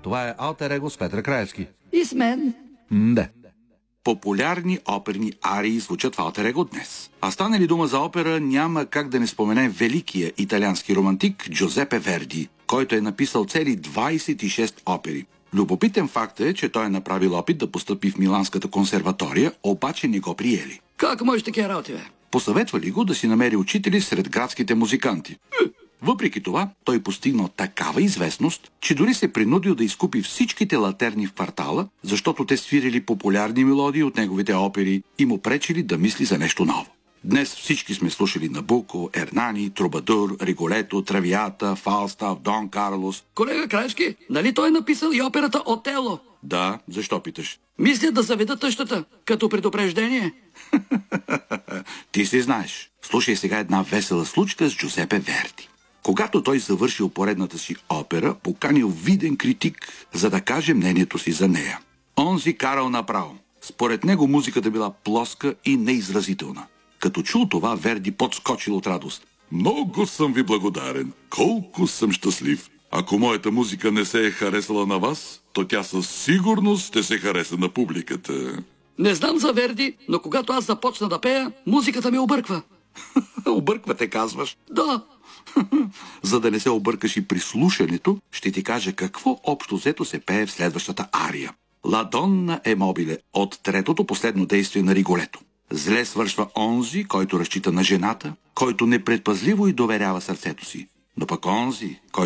Това е Алтер Его с Петър Краевски. И с мен. Да. Популярни оперни арии звучат в Алтер Его днес. А стане ли дума за опера, няма как да не спомене великия италиански романтик Джузепе Верди, който е написал цели 26 опери. Любопитен факт е, че той е направил опит да постъпи в Миланската консерватория, обаче не го приели. Как може такива работи, бе? Посъветвали го да си намери учители сред градските музиканти. Въпреки това, той постигнал такава известност, че дори се принудил да изкупи всичките латерни в квартала, защото те свирили популярни мелодии от неговите опери и му пречили да мисли за нещо ново. Днес всички сме слушали Набуко, Ернани, Трубадур, Риголето, Травиата, Фалстаф, Дон Карлос. Колега Краевски, нали той е написал и операта Отело? Да, защо питаш? Мисля да заведа тъщата, като предупреждение. Ти си знаеш. Слушай сега една весела случка с Джузепе Верди. Когато той завършил поредната си опера, поканил виден критик, за да каже мнението си за нея. Онзи карал направо. Според него музиката била плоска и неизразителна. Като чул това, Верди подскочил от радост. Много съм ви благодарен. Колко съм щастлив. Ако моята музика не се е харесала на вас, то тя със сигурност ще се хареса на публиката. Не знам за Верди, но когато аз започна да пея, музиката ме обърква. Обърквате, казваш? Да. За да не се объркаш и при слушането, ще ти кажа какво общо взето се пее в следващата ария. Ла Донна е мобиле от третото последно действие на Риголето. Зле свършва онзи, който разчита на жената, който непредпазливо й доверява сърцето си. Но пък онзи, който